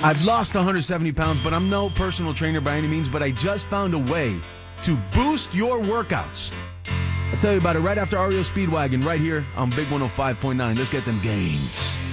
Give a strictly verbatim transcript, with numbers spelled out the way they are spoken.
I've lost one hundred seventy pounds, but I'm no personal trainer by any means, but I just found a way to boost your workouts. I'll tell you about it right after R E O Speedwagon right here on Big one oh five point nine. Let's get them gains.